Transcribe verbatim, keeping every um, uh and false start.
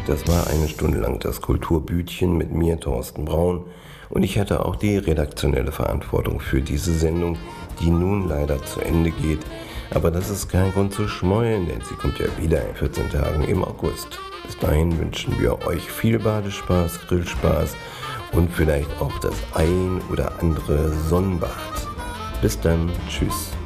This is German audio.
Das war eine Stunde lang das Kulturbütchen mit mir, Thorsten Braun. Und ich hatte auch die redaktionelle Verantwortung für diese Sendung, die nun leider zu Ende geht. Aber das ist kein Grund zu schmollen, denn sie kommt ja wieder in vierzehn Tagen im August. Bis dahin wünschen wir euch viel Badespaß, Grillspaß und vielleicht auch das ein oder andere Sonnenbad. Bis dann, tschüss.